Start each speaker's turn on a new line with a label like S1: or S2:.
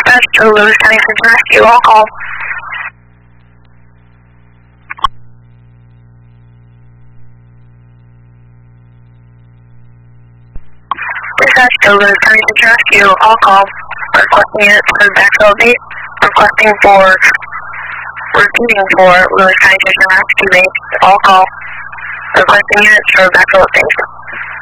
S1: Dispatch to Lewis County Search and Rescue, all call. Dispatch to Lewis County Search and Rescue, all call. Requesting it for backfill date. Requesting for repeating for Lewis County Search and Rescue base, all call. Requesting it for backfill date.